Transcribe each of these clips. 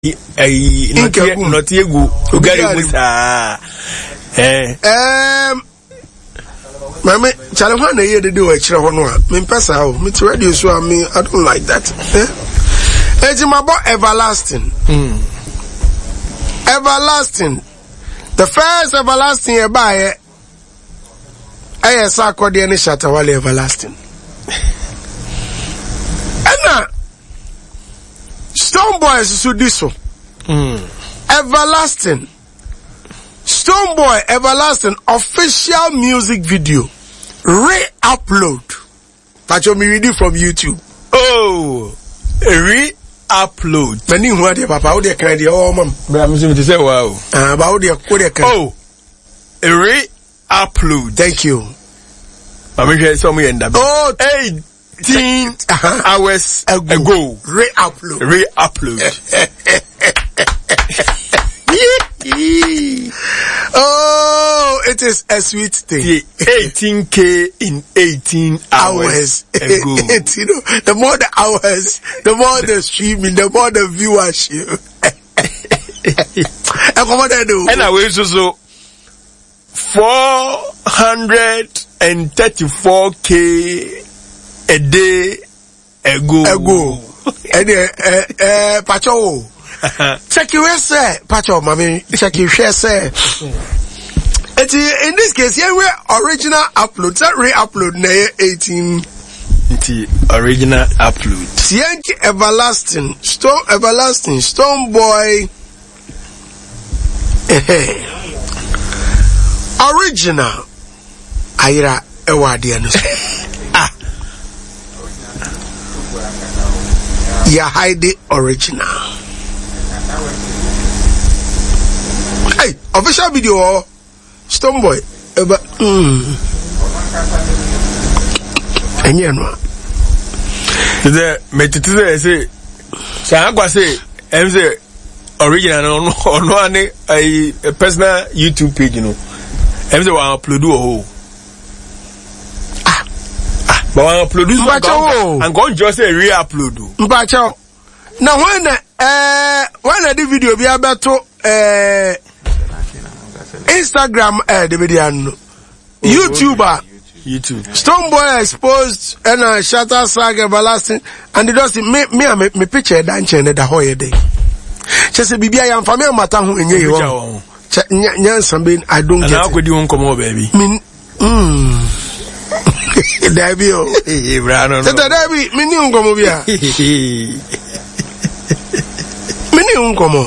not ego. Mama, Chalahana here to do a children. Me pass out. Me to radio so I don't like that. It's my boy everlasting. Everlasting. The first everlasting you buy I saw Cordiani Shatawale everlasting. And now Stone Boy is so this one. Everlasting. Stone Boy Everlasting official music video re-upload. That's what me reading from YouTube. Oh, re-upload. Many who are there, Papa? How they can do? Oh, mom. I'm going to say wow. About the oh, re-upload. Thank you. I'm going to say in that. Oh, 18 hours ago. Re-upload. Re-upload. Oh, it is a sweet thing. 18K in 18 hours ago. You know, the more the hours, the more the streaming, the more the viewership. And I was also 434K a day ago. And Pacho. Check your say, Pacho, mommy. Check your share say. In this case, here we original upload. That re-upload na 18. The original upload. Yankee everlasting, Stone Boy. Original. Aira ewadiano. Ya hide original. Hey, official video, Stone Boy. Enyenwa. The metitze say, Sangwa say, say original no a personal YouTube page, you know. Say we upload o. But we upload and go just say re-upload. Mpacho. Now when the video be about to Instagram the video YouTube Stone Boy exposed and Shatter Saga everlasting and it does me picture dance and the whole day. She said Bibi I am familiar matter who in you Nyansan I don't get. How could you come over, baby? Dabio. Dabi mini unkomo bia. Mini unkomo.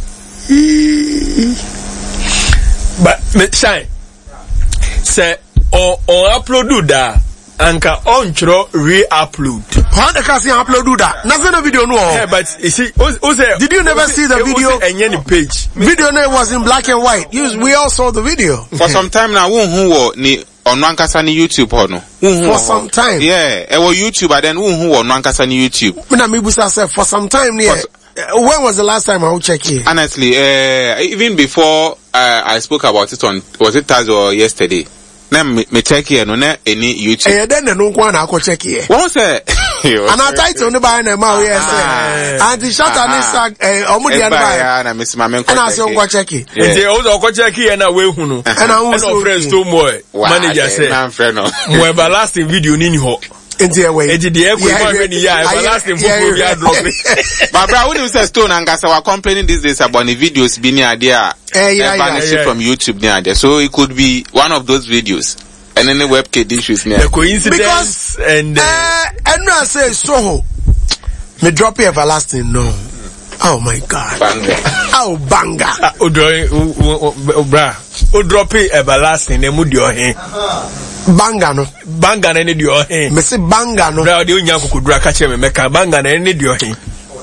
But shine. Say on upload that anka on chro re-upload. How the can upload that? Nothing the video no. Yeah, but you see, did you never see the video? Any page. Video name was in black and white. We all saw the video. For some time now, who ni on Nankasa ni YouTube hono. For some time. Yeah, it was YouTube, and then who on Nankasa ni YouTube. For some time, yeah. When was the last time I will check here? Honestly, even before I spoke about it on, was it Thursday or yesterday? Me check here no na any YouTube. Then no one I check here. What say? And I title no buy na ma yes. And the shot and sag omudi and buy. Na miss my men. And I say go check it. They also go check here na we hu no. And I friends Stone Boy. Manager say. Na friend no. Mo everlasting video ni ho. Into away. The everlasting football we are dropping. My brother, when you say Stone and Gasa were complaining these days about the videos being there, from YouTube near there. So it could be one of those videos. And then the webcam issues near. The coincidence because, and I say so. Me drop it everlasting no. Oh my God. Banga. Oh banga. O drop it everlasting. Ne mudi ohe. Banga no. Banga na ne di ohe. Me say banga no. Bra de onya kokudura ka che me meka banga na ne di ohe.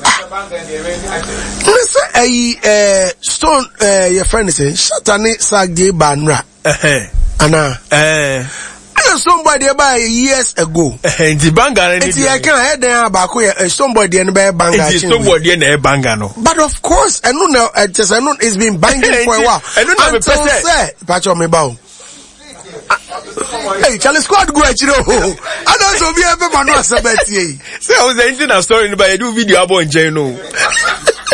Listen, Stone, your friend is saying, Shatani Sagi Banra. Anna. And somebody about years ago. The banga na ne di. I can't head there about somebody and by banga. Somebody and banga no. But of course, I don't know. I know it's been banging for a while. I don't know. Say, patch on me bow. Hey, Charlie Squad go at you. I don't know if you ever man was about you. Say I was the internet story, but I do video about Jano.